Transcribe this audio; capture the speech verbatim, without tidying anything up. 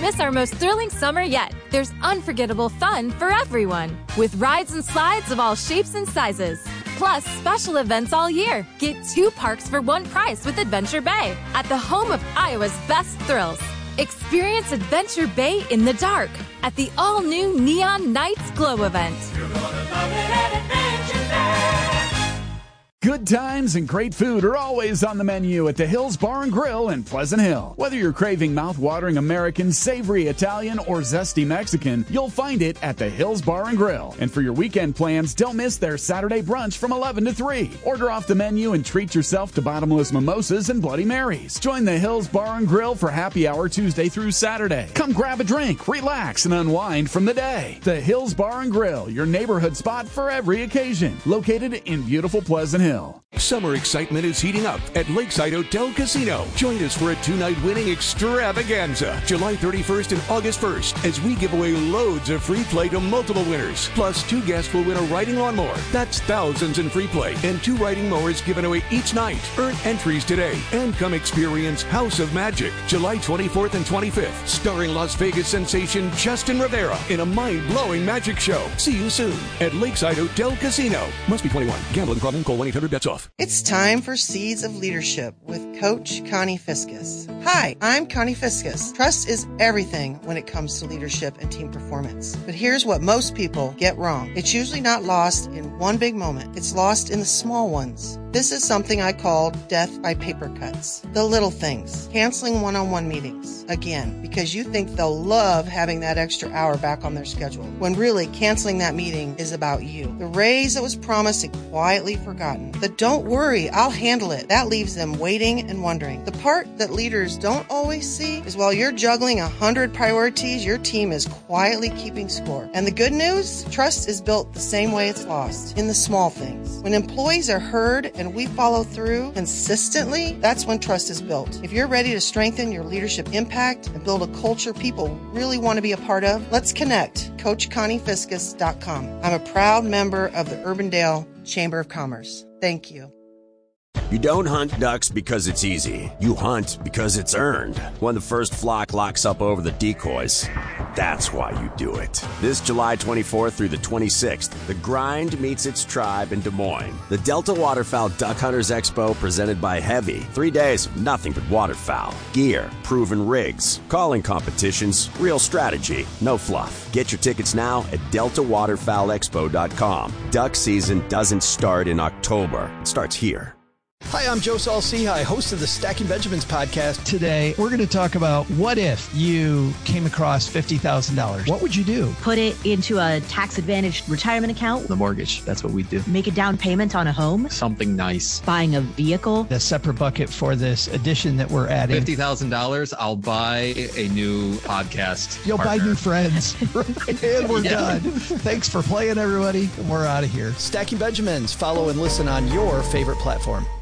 this our most thrilling summer yet. There's unforgettable fun for everyone, with rides and slides of all shapes and sizes. Plus, special events all year. Get two parks for one price with Adventure Bay at the home of Iowa's best thrills. Experience Adventure Bay in the dark at the all-new Neon Nights Glow event. You're gonna love it at Adventure Bay. Good times and great food are always on the menu at the Hills Bar and Grill in Pleasant Hill. Whether you're craving mouth-watering American, savory Italian, or zesty Mexican, you'll find it at the Hills Bar and Grill. And for your weekend plans, don't miss their Saturday brunch from eleven to three. Order off the menu and treat yourself to bottomless mimosas and Bloody Marys. Join the Hills Bar and Grill for happy hour Tuesday through Saturday. Come grab a drink, relax, and unwind from the day. The Hills Bar and Grill, your neighborhood spot for every occasion. Located in beautiful Pleasant Hill. Summer excitement is heating up at Lakeside Hotel Casino. Join us for a two-night winning extravaganza, July thirty-first and August first, as we give away loads of free play to multiple winners. Plus, two guests will win a riding lawnmower. That's thousands in free play, and two riding mowers given away each night. Earn entries today and come experience House of Magic, July twenty-fourth and twenty-fifth, starring Las Vegas sensation Justin Rivera in a mind-blowing magic show. See you soon at Lakeside Hotel Casino. Must be twenty-one. Gambling problem? Call one eight hundred bets off. It's time for Seeds of Leadership with Coach Connie Fiskus. Hi, I'm Connie Fiskus. Trust is everything when it comes to leadership and team performance. But here's what most people get wrong. It's usually not lost in one big moment. It's lost in the small ones. This is something I call death by paper cuts. The little things. Canceling one-on-one meetings. Again, because you think they'll love having that extra hour back on their schedule, when really canceling that meeting is about you. The raise that was promised and quietly forgotten. The don't worry, I'll handle it. That leaves them waiting and wondering. The part that leaders don't always see is while you're juggling a hundred priorities, your team is quietly keeping score. And the good news? Trust is built the same way it's lost, in the small things. When employees are heard and we follow through consistently, that's when trust is built. If you're ready to strengthen your leadership impact and build a culture people really want to be a part of, let's connect. Coach Connie Fiskus dot com. I'm a proud member of the Urbandale Chamber of Commerce. Thank you. You don't hunt ducks because it's easy. You hunt because it's earned. When the first flock locks up over the decoys, that's why you do it. This July twenty-fourth through the twenty-sixth, the grind meets its tribe in Des Moines. The Delta Waterfowl Duck Hunters Expo presented by Heavy. Three days of nothing but waterfowl. Gear, proven rigs, calling competitions, real strategy, no fluff. Get your tickets now at delta waterfowl expo dot com. Duck season doesn't start in October. It starts here. Hi, I'm Joe Saul-Sehy, host of the Stacking Benjamins podcast. Today, we're going to talk about what if you came across fifty thousand dollars. What would you do? Put it into a tax-advantaged retirement account. The mortgage, that's what we do. Make a down payment on a home. Something nice. Buying a vehicle. A separate bucket for this addition that we're adding. fifty thousand dollars, I'll buy a new podcast You'll partner. buy new friends. And we're Yeah. done. Thanks for playing, everybody. We're out of here. Stacking Benjamins. Follow and listen on your favorite platform.